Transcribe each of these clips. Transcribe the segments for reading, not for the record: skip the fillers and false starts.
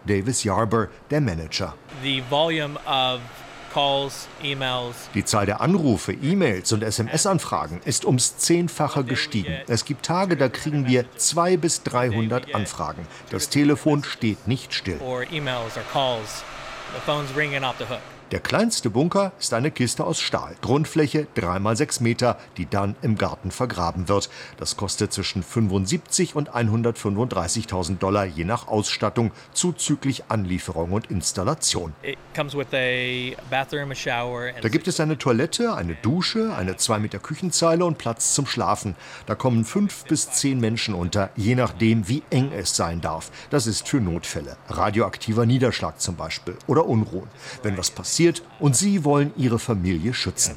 Davis Yarber, der Manager. The volume of calls, emails. Die Zahl der Anrufe, E-Mails und SMS-Anfragen ist ums 10-fache gestiegen. Es gibt Tage, da kriegen wir 200 bis 300 Anfragen. Das Telefon steht nicht still. Or emails or calls. The phone's ringing off the hook. Der kleinste Bunker ist eine Kiste aus Stahl. Grundfläche 3 mal 6 Meter, die dann im Garten vergraben wird. Das kostet zwischen 75.000 und 135.000 $, je nach Ausstattung, zuzüglich Anlieferung und Installation. It comes with a bathroom, a shower. Da gibt es eine Toilette, eine Dusche, eine 2 Meter Küchenzeile und Platz zum Schlafen. Da kommen 5 bis 10 Menschen unter, je nachdem, wie eng es sein darf. Das ist für Notfälle. Radioaktiver Niederschlag zum Beispiel oder Unruhen. Wenn was passiert und Sie wollen Ihre Familie schützen.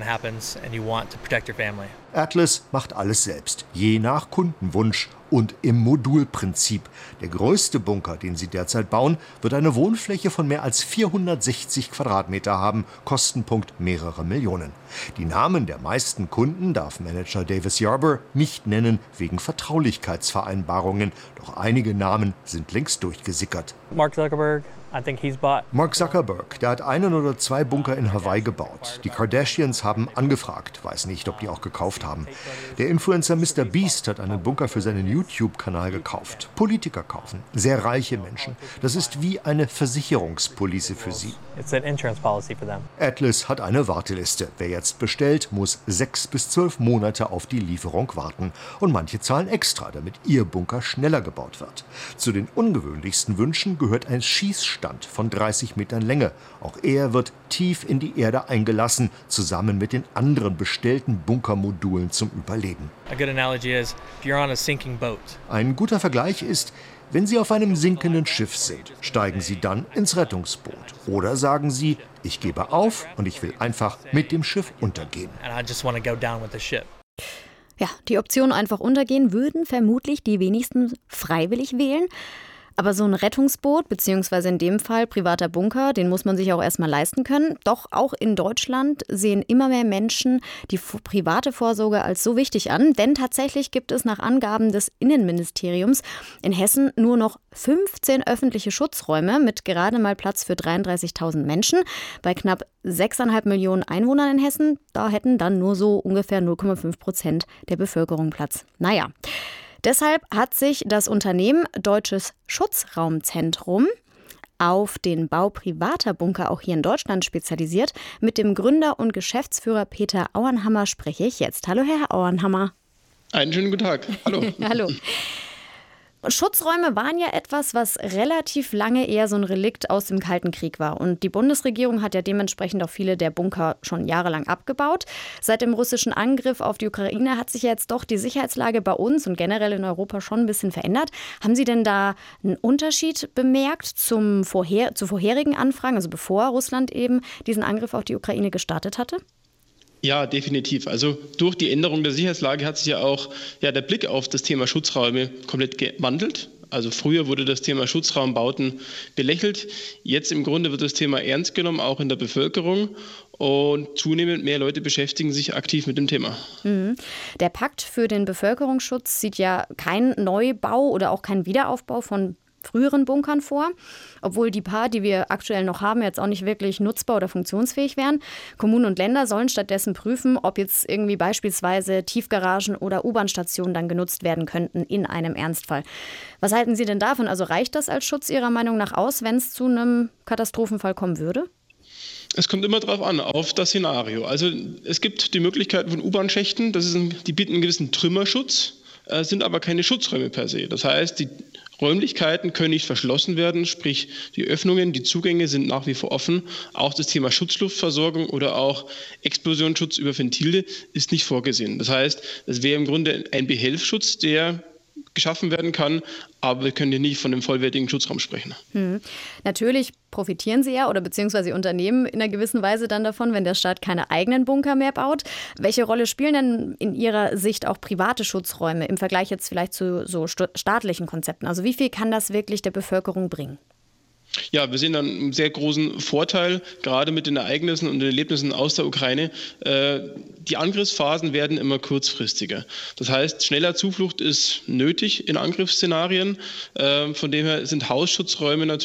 Atlas macht alles selbst, je nach Kundenwunsch und im Modulprinzip. Der größte Bunker, den sie derzeit bauen, wird eine Wohnfläche von mehr als 460 Quadratmeter haben, Kostenpunkt mehrere Millionen. Die Namen der meisten Kunden darf Manager Davis Yarber nicht nennen, wegen Vertraulichkeitsvereinbarungen. Doch einige Namen sind längst durchgesickert. Mark Zuckerberg. Mark Zuckerberg, der hat 1 oder 2 Bunker in Hawaii gebaut. Die Kardashians haben angefragt, weiß nicht, ob die auch gekauft haben. Der Influencer Mr. Beast hat einen Bunker für seinen YouTube-Kanal gekauft. Politiker kaufen, sehr reiche Menschen. Das ist wie eine Versicherungspolice für sie. Atlas hat eine Warteliste. Wer jetzt bestellt, muss 6 bis 12 Monate auf die Lieferung warten. Und manche zahlen extra, damit ihr Bunker schneller gebaut wird. Zu den ungewöhnlichsten Wünschen gehört ein Schießstand von 30 Metern Länge. Auch er wird tief in die Erde eingelassen, zusammen mit den anderen bestellten Bunkermodulen zum Überleben. Ein guter Vergleich ist, wenn Sie auf einem sinkenden Schiff sind, steigen Sie dann ins Rettungsboot. Oder sagen Sie, ich gebe auf und ich will einfach mit dem Schiff untergehen. Ja, die Option einfach untergehen würden vermutlich die wenigsten freiwillig wählen. Aber so ein Rettungsboot, beziehungsweise in dem Fall privater Bunker, den muss man sich auch erstmal leisten können. Doch auch in Deutschland sehen immer mehr Menschen die private Vorsorge als so wichtig an. Denn tatsächlich gibt es nach Angaben des Innenministeriums in Hessen nur noch 15 öffentliche Schutzräume mit gerade mal Platz für 33.000 Menschen. Bei knapp 6,5 Millionen Einwohnern in Hessen, da hätten dann nur so ungefähr 0,5% der Bevölkerung Platz. Naja. Deshalb hat sich das Unternehmen Deutsches Schutzraumzentrum auf den Bau privater Bunker auch hier in Deutschland spezialisiert. Mit dem Gründer und Geschäftsführer Peter Auernhammer spreche ich jetzt. Hallo, Herr Auernhammer. Einen schönen guten Tag. Hallo. Hallo. Schutzräume waren ja etwas, was relativ lange eher so ein Relikt aus dem Kalten Krieg war. Und die Bundesregierung hat ja dementsprechend auch viele der Bunker schon jahrelang abgebaut. Seit dem russischen Angriff auf die Ukraine hat sich ja jetzt doch die Sicherheitslage bei uns und generell in Europa schon ein bisschen verändert. Haben Sie denn da einen Unterschied bemerkt zu vorherigen Anfragen, also bevor Russland eben diesen Angriff auf die Ukraine gestartet hatte? Ja, definitiv. Also durch die Änderung der Sicherheitslage hat sich ja auch der Blick auf das Thema Schutzräume komplett gewandelt. Also früher wurde das Thema Schutzraumbauten belächelt. Jetzt im Grunde wird das Thema ernst genommen, auch in der Bevölkerung. Und zunehmend mehr Leute beschäftigen sich aktiv mit dem Thema. Der Pakt für den Bevölkerungsschutz sieht ja keinen Neubau oder auch keinen Wiederaufbau von früheren Bunkern vor, obwohl die paar, die wir aktuell noch haben, jetzt auch nicht wirklich nutzbar oder funktionsfähig wären. Kommunen und Länder sollen stattdessen prüfen, ob jetzt irgendwie beispielsweise Tiefgaragen oder U-Bahn-Stationen dann genutzt werden könnten in einem Ernstfall. Was halten Sie denn davon? Also reicht das als Schutz Ihrer Meinung nach aus, wenn es zu einem Katastrophenfall kommen würde? Es kommt immer darauf an, auf das Szenario. Also es gibt die Möglichkeit von U-Bahn-Schächten, die bieten einen gewissen Trümmerschutz, sind aber keine Schutzräume per se. Das heißt, die Räumlichkeiten können nicht verschlossen werden, sprich die Öffnungen, die Zugänge sind nach wie vor offen. Auch das Thema Schutzluftversorgung oder auch Explosionsschutz über Ventile ist nicht vorgesehen. Das heißt, es wäre im Grunde ein Behelfsschutz, der geschaffen werden kann, aber wir können hier nicht von einem vollwertigen Schutzraum sprechen. Natürlich profitieren Sie ja oder beziehungsweise Unternehmen in einer gewissen Weise dann davon, wenn der Staat keine eigenen Bunker mehr baut. Welche Rolle spielen denn in Ihrer Sicht auch private Schutzräume im Vergleich jetzt vielleicht zu so staatlichen Konzepten? Also wie viel kann das wirklich der Bevölkerung bringen? Ja, wir sehen dann einen sehr großen Vorteil, gerade mit den Ereignissen und den Erlebnissen aus der Ukraine. Die Angriffsphasen werden immer kurzfristiger. Das heißt, schneller Zuflucht ist nötig in Angriffsszenarien. Von dem her sind Hausschutzräume natürlich